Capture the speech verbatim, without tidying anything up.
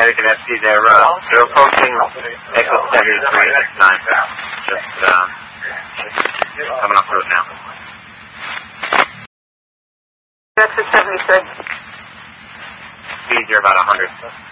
Connecticut F C, they're, uh, they're approaching Echo seventy-three at this time. Just, um, coming up through it now. Exit seventy-three. Speeds are about one hundred.